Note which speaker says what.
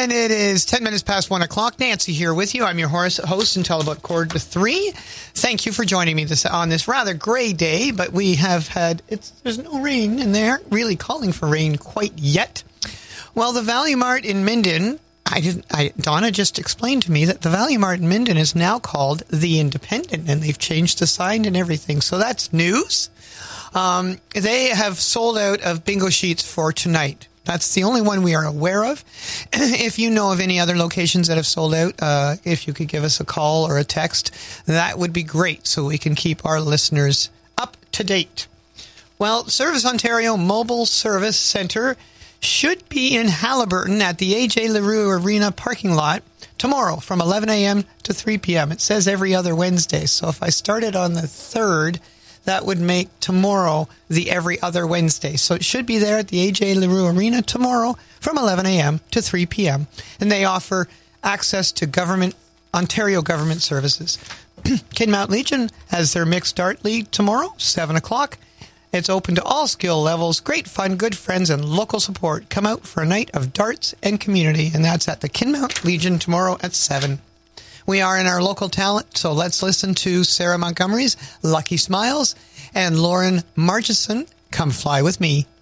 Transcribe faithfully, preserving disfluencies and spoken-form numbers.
Speaker 1: And it is ten minutes past one o'clock. Nancy here with you. I'm your host until about quarter to three. Thank you for joining me this on this rather gray day, but we have had, it's, there's no rain and they aren't really calling for rain quite yet. Well, the Value Mart in Minden, I didn't, I, Donna just explained to me that the Value Mart in Minden is now called The Independent, and they've changed the sign and everything. So that's news. Um, they have sold out of bingo sheets for tonight. That's the only one we are aware of. If you know of any other locations that have sold out, uh, if you could give us a call or a text, that would be great so we can keep our listeners up to date. Well, Service Ontario Mobile Service Centre should be in Haliburton at the A J LaRue Arena parking lot tomorrow from eleven a.m. to three p.m. It says every other Wednesday, so if I started on the third, that would make tomorrow the every other Wednesday. So it should be there at the A J LaRue Arena tomorrow from eleven a.m. to three p.m. And they offer access to government, Ontario government services. Kidmount Legion has their mixed dart league tomorrow, seven o'clock. It's open to all skill levels, great fun, good friends, and local support. Come out for a night of darts and community, and that's at the Kidmount Legion tomorrow at seven. We are in our local talent, so let's listen to Sarah Montgomery's Lucky Smiles and Lauren Marchison, Come Fly With Me.